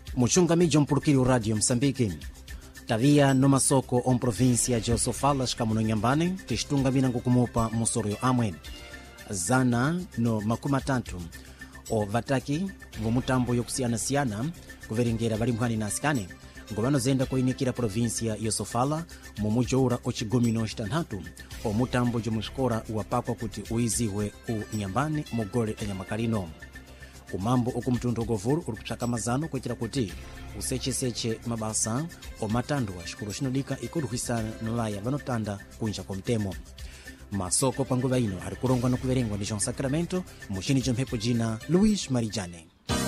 muchungamiji mpulukiri wa Radio Msambiki tavia no masoko on província de Sofala xikamuno Nyambane tixtungamina nkukumupa musoro amwe zana no makumatatu o vataki vomutambo yokusiyana-siyana kuveringera vali mphwani na asikane ngomano zenda kuinikira província ya Sofala mumujoura ocigomino xitanhatu o mutambo jomuxikora wapakwa kuti uiziwe u Nyambane mugole anyamakalino umambo okumtundu ogovulu uri kupsakamazano kuitira kuti usecheseche mabasa omatandwa xikulu xinodika ikuruhwisana novaya vanotanda kunja komtemo masoko panguva ino ari kurongwa nokuverengwa ndi João Sacramento muxini jomphepo jina Luís Marijane.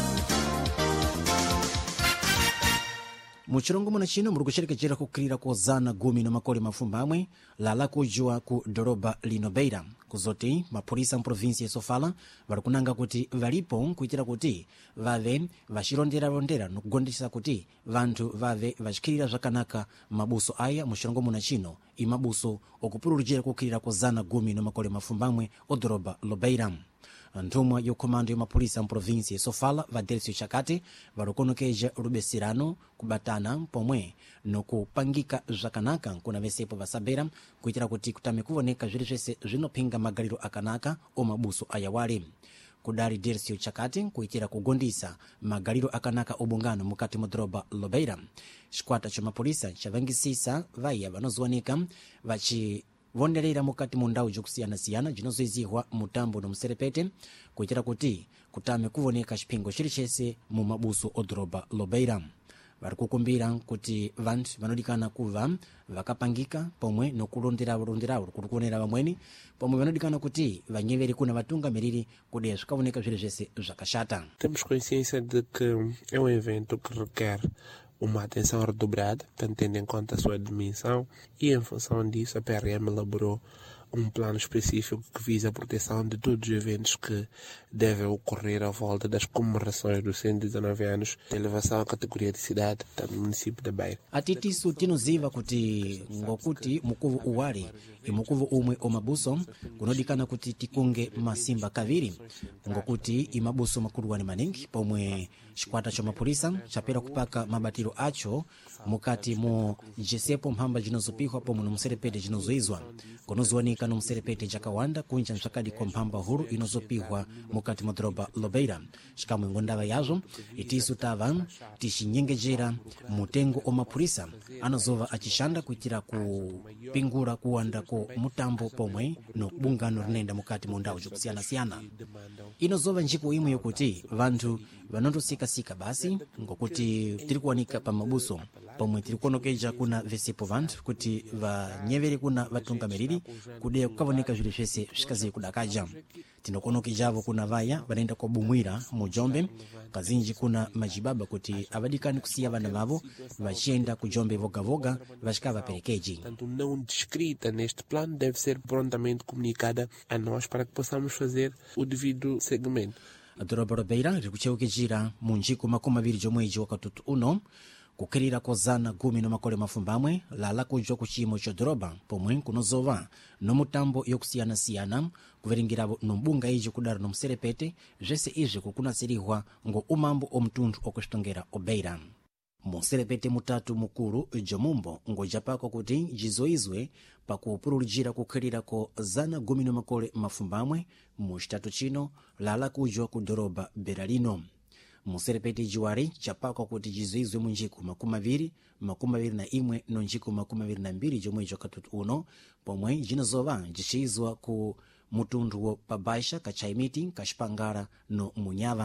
muchirongo muna chino muri kuxerekejera kukhirira kozana gumi no makole mafumba amwe lala kujua ku doroba lino Beira kuzoti mapurisa mprovinsia Sofala vari kunanga kuti valipo kuitira kuti vave vaxirondera-rondera nokugondesa kuti vanthu vave vaxikhirira zvakanaka mabuso aya muchirongo muna chino imabuso okupululujera kukhirira kozana gumi no makole mafumba amwe o doroba lo Beira. Nthumwa yokomando yomapulisa mprovinsia Sofala Vadélcio Chakate varokonokeja rubesirano kubatana pomwe nokupangika zvakanaka kunavesepo vasabera kuitira kuti kutame kuvoneka zviri zvese zvinopinga magaliro akanaka omabuso ayawale kudari Délcio Chakate kuitira kugondisa magaliro akanaka obungano mukati modoroba lo Beira xikwata chomapulisa chavangisisa vaya vanozowanika vonderera mukati mundau jokusiyana-siyana jinozoizihwa mutambo no mserepete kuitira kuti kutame kuvoneka xiphingo xili chese mu mabuso odoroba lo Beira vari kukumbira kuti vanthu vanodikana kuva vakapangika pomwe nokulonderawo kuti kuonera vamweni pomwe vanodikana kuti vanyeveri kuna vatungamiriri kuti zvikavoneka zviri zvese zvakashata. Temos consciência de que é um evento que requer uma atenção redobrada, tendo em conta a sua dimensão, e em função disso a PRM elaborou plano específico que visa a proteção de todos os eventos que devem ocorrer à volta das comemorações dos 119 anos de elevação à categoria de cidade no município de Beira. Atitiso tinoziva kuti ngokuti mukuvu uwali imukuvu umwe omabuso kunodikana kuti tikunge masimba kaviri ngokuti imabuso makuluwani maningi pomwe xikwata chomapulisa chapera kupaka mabatiro acho mukati mu jesepo mphamba jinozopihwa pomwe nomserepete jinozoizwa kunozowanika nomserepete jakawanda kunja msakadi kwa mphamba huru inozopihwa mukati modoroba lo Beira xikamwe ngondava yazo itiso tava tixinyengetjera mutengo omapulisa anozova acixanda kuitira kupingura kuwandako mutambo pomwe no bungano rinenda mukati mundau jokusiyana-siyana inozova njipo imwe yokuti vanthu vanondosikasika basi ngokuti tiri kuwanika pa mabuso pomwe tiri kuonokeja kuna vesepo vanthu kuti vanyeveri kuna vatungamiriri kudeya kukavoneka zviri zvese zvikaziye kudakaja tinokuonokejavo kuna vaya vanaenda kobumwira mu Jombe kazinji kuna majibaba kuti avadikani kusiya vana vavo vachienda ku Jombe vogavoga vaxikava perekeji. Tanto não descrita neste plano deve ser prontamente comunicada a nós para que possamos fazer o devido segmento. A doroba lo Beira riri kucheukejira mu njiko makumi aviri jomweji wakatutu uno kukhirira kozana gumi no makole mafumba amwe lala kujwa ku chimo cha doroba pomwe kunozova no mutambo yokusiyana-siyana kuveringiravo no mbunga iji kudara no mserepete zvese izvi kukunasirihwa ngo umambo omtundu okuxitongera o Beira munserepete mutatu mukulu jomumbo ngojapakwa kuti jizoizwe pakupululujira kukhirira kozana gumi no makole mafumba amwe mu xitatu chino lala kujwa ku doroba Beira lino munserepete jiwari chapakwa kuti jizoizwe mu njiko makumi aviri na imwe no njiko makumi aviri na mbiri jomweji wakatutu uno pomwe jinozova jiciyizwa ku mutundu wo pabaixa kachaimiti kaxipangara no munyava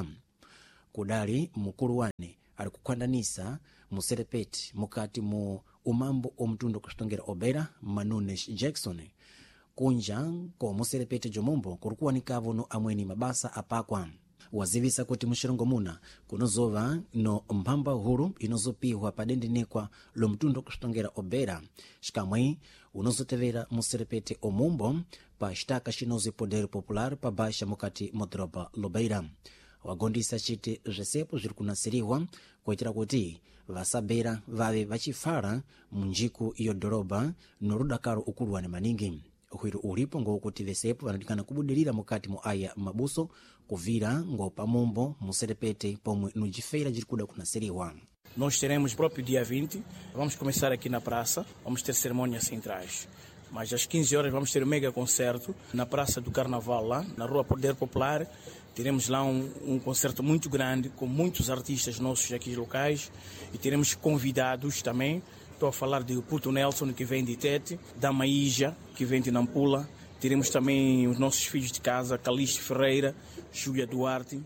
kudali mukulu wane ari kukhwandanisa muserepete mukati mu umambo omtundu okuxitongera o Beira Manunes Jackson kunja ko muserepete jomumbo kuri kuwanikavo no amweni mabasa apakwa wazivisa kuti muxirongo muna kunozova no mphamba huru inozopihwa padendenekwa lo mtundu okuxitongera o Beira xikamwe unozotevera muserepete omumbo pa xitaka xinoze Poder Popular pa baixa mukati modoroba lo Beira wagondisa chiti zvesepo zviri kunasiriwa kuitira kuti vasabera vave vachifara munjiku iyo doroba norudakaro ukuluwane maningi uhwiro ulipo ngokuti vesepo vanadikana kubudirira mukati mu aya mabuso kuvira ngo pamombo muserepete pomwe nujifeira jirikuda kunaseriwa. Nós teremos próprio dia 20, vamos começar aqui na praça, vamos ter cerimônias centrais. Mas às 15 horas vamos ter um mega concerto na Praça do Carnaval, lá na Rua Poder Popular. Teremos lá um concerto muito grande, com muitos artistas nossos aqui locais. E teremos convidados também. Estou a falar de Puto Nelson, que vem de Tete, da Maíja, que vem de Nampula. Teremos também os nossos filhos de casa, Calixto Ferreira, Júlia Duarte.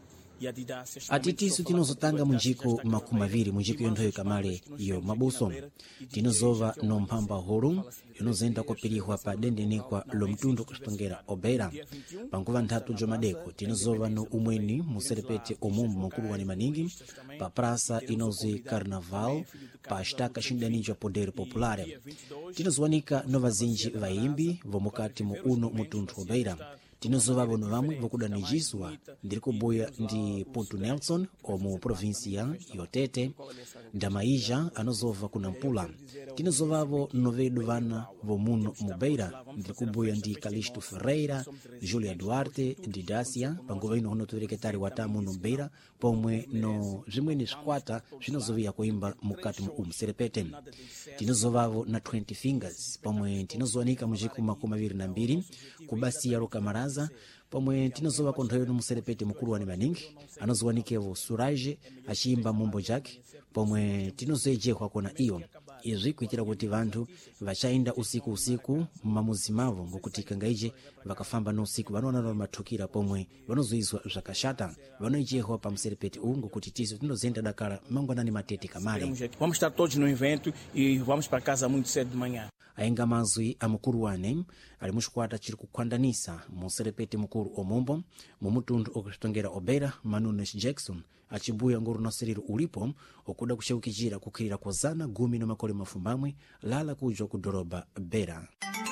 Atitiso tinozotanga munjiko makumaviri munjiko yonthoyo kamale iyo mabuso tinozova nomphamba huru inozenda kupirihwa pa dendenekwa lomtundu kusitongera obera pankuva nthatu jomadeko tinozova no umweni muserepete omumbu mukulu wani maningi pa praça inozi Carnaval pa xitaka xindanijo Poder Popular tinozowanika nova zinji vaimbi vomukati mu uno mutunthu obera tinozova vono vamwe vokudanijiswa ndiri kubuya ndi Puto Nelson omu provinsia yotete Damaija anozova kunampula tinozovavo novedu vana vomuno mubeira ndiri kubuya ndi Calixto Ferreira, Júlia Duarte ndi Dácia panguva ino hono tuvereketari watamu no beira pomwe no zvimweni squata zvinozovia kuimba mukati mu umserepete tinozovavo na 20 Fingers pomwe tinozowanika mujiko 22 kubasiya Rokamaraza pomwe tinozova konthoyo no muserepete mukulu wani maningi anozowanikevo Suraj achimba mumbo jake pomwe tinozoejehwa kona iyo izvi kuitira kuti vanthu vachaenda usiku mumamuzi mavo ngokuti kangaije vakafamba no usiku vanoona mathukira pomwe vanozoizwa zvakashata vanoijehwa pa muserepete uwu ngokuti tiso tinozenda dakala mangwanani matete kamale. Vamos estar todos no evento e vamos para casa muito cedo de manhã. Ainga mazwi amukuru wane ali muxikwata chiri kukhwandanisa muserepete mukuru omombo mumutundu okutongera obera Manunes Jackson achibuya nguru nasiriro ulipo okuda kushewukijira kukhirira kozana 10 mafumbamwe lala kuja kudoroba bera.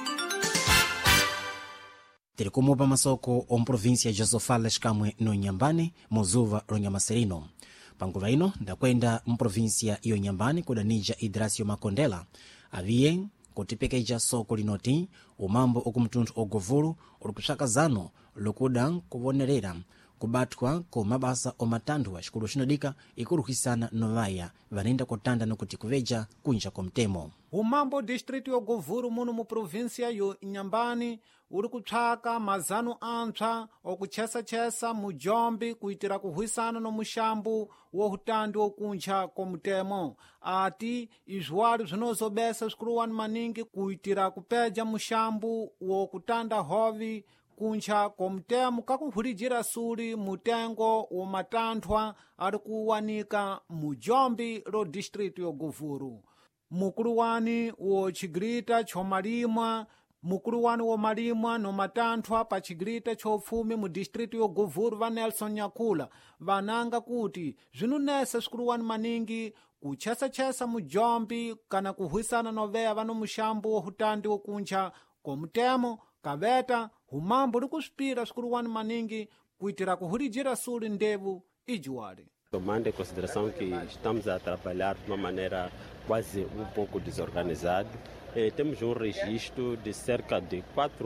Tiri kumupa masoko omprovinsia Josofala xikamwe no Nyambani muzuva Ronyamaserino panguva ino ndakwenda mprovinsia iyo Nyambani kudanija Idrasio Makondela aviye kutipekeja soko linoti umambo okumtundu ogovulu olukusakazano lokuda kuvonerera kubatwa ko mabasa omatandwa xikulu xinodika ikuruhisana novaya vanenda kutanda nokuti kuveja kunja komtemo. Umambo district yogovulu muno mu provinsia yo Nyambani uri kutsvaka mazanu antsva okuchesa mujombi kuitira kuhwisana no muxambu wohutandi wokunja komutemo ati izwali zvinozobesa zvikuluwani maningi kuitira kupeja muxambu wokutanda hovi kunja komutemo kakuhulijira suli mutengo womatanthwa ari kuwanika mujombi lo district yogovulu mukuluwani wo chigrita chomalimwa mukuluwani womalimwa no matanthwa pa chigrita chofumi mu district yogovulu va Nelson Nyakula vananga kuti zvinunesa zvikuluwani maningi kuchesa mujombi kana kuhwisana noveya vano muxambu wohutandi wokunja komutemo kaveta umambo likuswipira zvikuluwani maningi kuitira kuhulijira suli ndevu ijuwali. Tomando em consideração que estamos a trabalhar de uma maneira quase pouco desorganizada, temos registro de cerca de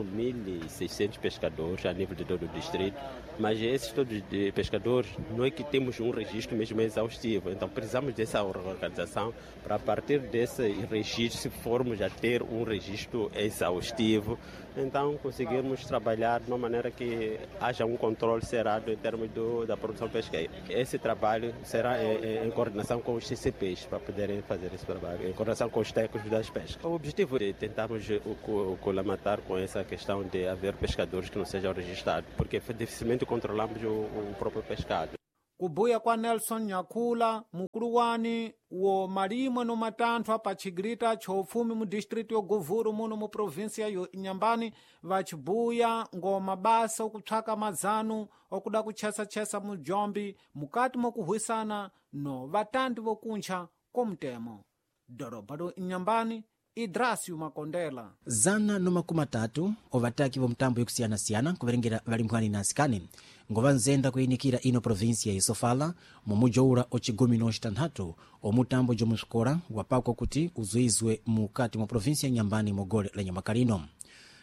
4.600 pescadores a nível de todo o distrito, mas esses todos de pescadores não é que temos registro mesmo exaustivo, então precisamos dessa organização para a partir desse registro, se formos a ter registro exaustivo, então conseguirmos trabalhar de uma maneira que haja controle cerrado em termos da produção pesqueira. Esse trabalho será em coordenação com os CCPs para poderem fazer esse trabalho, em coordenação com os técnicos das pescas. O objetivo é tentarmos colamatar com essa questão de haver pescadores que não sejam registrados, porque dificilmente controlamos o próprio pescado. Kubuya kwa Nelson Nyakula mukuluwani wo malimwe no matanthwa pa chigrita chofumi mu district yogovulu muno mu provinsia yo Nyambani vachibuya ngoma basa okutsvaka mazanu okuda kuchesa mujombi mukati mokuhwisana no vatandi vokunja komutemo. Doroba lo Nyambani Idrasio Makondela. Zana no 30 ovataki vomutambo yokusiyana-siyana kuverengera valimphwani na asikani ngova nzenda kuyinikira ino provinsia yisofala mumujoura ochigumi no xitanthatu omutambo jomuswikola wapakwa kuti uzuizwe mukati mu provinsia Nyambani mogole la Nyamakalino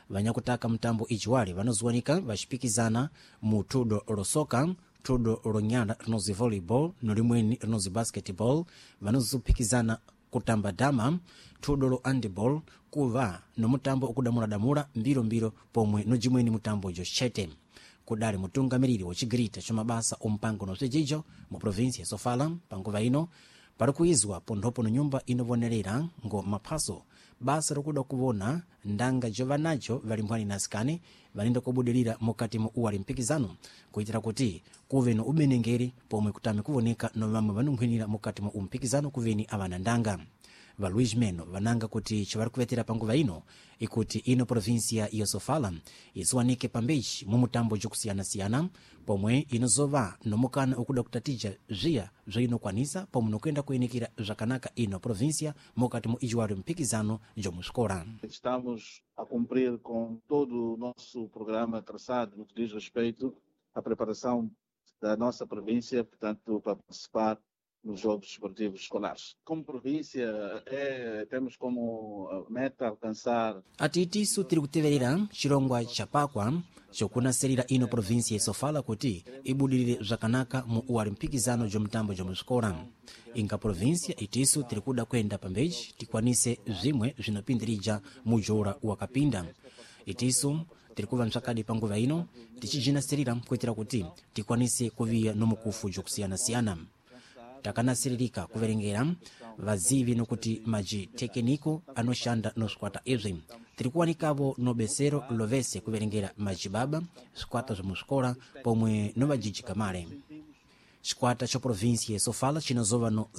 vanyakutaka mtambo ichiwali vanoziwanika vachipikizana mu tudo losoka, tudo lonyana rinozi volleyball nolimweni rinozi basketball, vanozipikizana kutamba dama, tudo lo handball, kuva nomutambo okudamuladamula mbilombilo pomwe nojimweni mutambo jochete. Kudali mutungamiriri wachigirita chomabasa ompango nosejijo mu provinsi ya Sofala panguva ino parikuizwa pondhopo no nyumba inovonerera ngo maphaso basa rokuda kuvona ndanga jovanajo valimphwani nasikane valinda kubudilira mukati mu uwali mpikizano kuitira kuti kuve no ubenengeri pomwe kutame kuvoneka no vamwe vanumphwinira mukati mu umpikizano kuveni avana ndanga. Va Luiz Meno vananga kuti chivari kuvetera panguva ino ikuti ino provinsia ya Sofala isiwanike pambeji mu mutambo jokusiyana-siyana pomwe inozova nomukana ukuda kutatija zviya zvainokwanisa pomwe nokuenda kuinikira zvakanaka ino provinsia mukati mu ijiwari mpikizano jomuscola. Estamos a cumprir com todo o nosso programa traçado no que diz respeito à preparação da nossa província, portanto, para participar nos Jogos Esportivos Escolares. Como província, temos como meta alcançar... Atitiso tiri kuteverera chirongwa chapakwa chokunasirira ino provinsia ya Sofala kuti ibudilire zvakanaka mu uwali mpikizano jomutambo jomuscola. Inga provinsia itiso tiri kuda kwenda pambeji tikwanise zimwe zvinopindirija mu jora wakapinda. Itiso tiri kuva msakadi panguva ino tichijinasirira kuitira kuti tikwanise kuviya nomukufu jokusiyana-siyana. Takanasiririka kuverengera vazivi nokuti maji tekeniko anoshanda noskwata izvi tiri kuwanikavo no besero lovese kuverengera majibaba skwata zomuscola pomwe novajiji male. Skwata cha provinsia ya Sofala chinozova no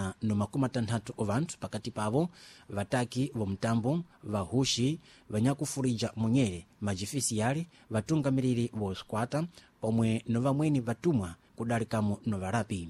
160 ovantu pakati pavo vataki vomutambo vahushi vanyakufurija munyere majifisiyali vatungamiriri vo skwata pomwe novamweni vatumwa kudalikamo novarapi.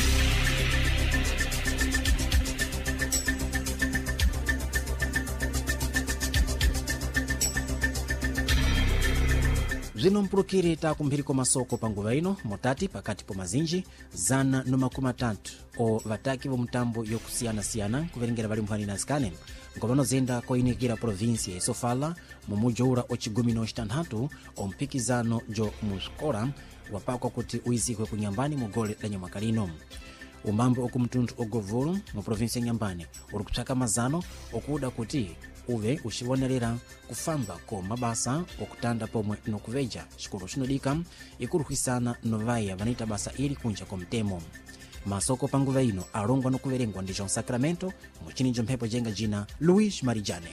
Zvino mpulukire takumphiriko masoko panguva ino motati pakati po mazinji 130 o vataki vomutambo yokusiyana-siyana kuverengera valimphwani nasikane ngovanodzenda koinikira provinsia ya Sofala mumujoura ochigumi noxtanthatu ompikizano jo muscola wapakwa kuti uizikwe kunyambani mu gole la nyamwaka lino. Umambo okumutunthu ogovulu mu provinsia ya Nyambani uri kutsaka mazano okuda kuti uve uxivonerera kufamba ko mabasa okutanda pomwe nokuveja xikolo xinodika ikuruhisana novaya vanaita basa ili kunja komtemo. Masoko panguva ino alongwa nokuverengwa ndi João Sacramento muchini jomphepo jenga jina Luiz Marijane.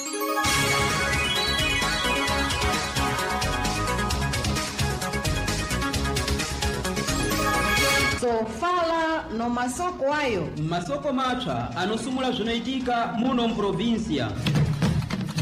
Sofala no masoko ayo masoko mapsa anosumula zvinoitika muno muprovinsia.